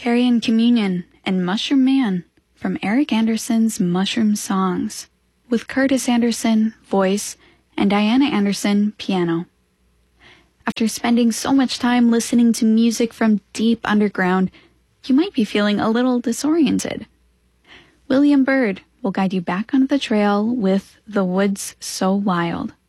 Libertarian Communion, and Mushroom Man from Eric Anderson's Mushroom Songs, with Curtis Anderson, voice, and Diana Anderson, piano. After spending so much time listening to music from deep underground, you might be feeling a little disoriented. William Byrd will guide you back onto the trail with The Woods So Wild.